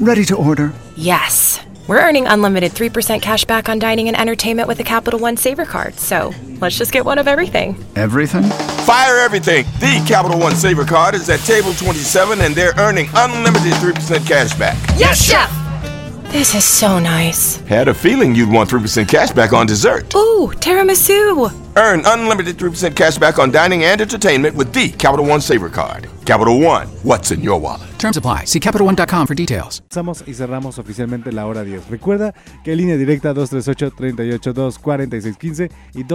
Ready to order. Yes. We're earning unlimited 3% cash back on dining and entertainment with the Capital One Savor Card, so let's just get one of everything. Everything? Fire everything! The Capital One Savor Card is at table 27 and they're earning unlimited 3% cash back. Yes, Chef! This is so nice. Had a feeling you'd want 3% cash back on dessert. Ooh, tiramisu! Earn unlimited 3% cash back on dining and entertainment with the Capital One Savor Card. Capital One, what's in your wallet? Terms apply. See CapitalOne.com for details. Empezamos y cerramos oficialmente la hora 10. Recuerda que línea directa 238-382-4615 y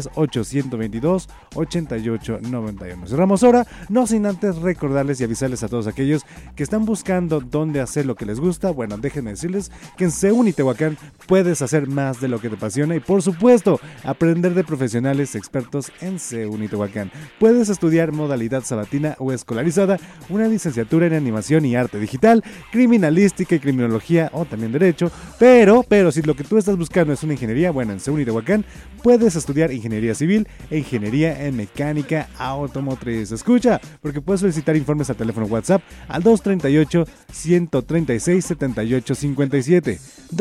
238-122-8891. Cerramos hora, no sin antes recordarles y avisarles a todos aquellos que están buscando dónde hacer lo que les gusta. Bueno, déjenme decirles que en CEUNI Tehuacán puedes hacer más de lo que te apasiona y, por supuesto, aprender de profesionales expertos en CEUNI Tehuacán. Puedes estudiar modalidad sabatina o escolarizada, una licenciatura en animación y arte digital, criminalística y criminología o también derecho, pero si lo que tú estás buscando es una ingeniería, bueno, en CEUNI Tehuacán puedes estudiar ingeniería civil e ingeniería en mecánica automotriz. Escucha, porque puedes solicitar informes al teléfono WhatsApp al 238-136-7857,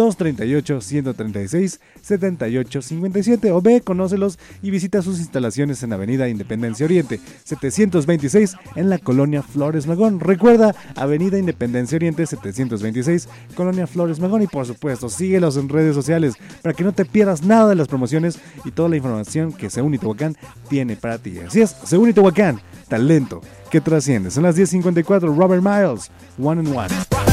238-136-7857, o ve, conócelos y visita sus instalaciones en Avenida Independencia Oriente 726 en la Colonia Flores Magón. Recuerda, Avenida Independencia Oriente 726, Colonia Flores Magón, y por supuesto síguelos en redes sociales para que no te pierdas nada de las promociones y toda la información que CEUNI Tehuacán tiene para ti. Así es, CEUNI Tehuacán, talento que trasciende. Son las 10:54, Robert Miles, One and One.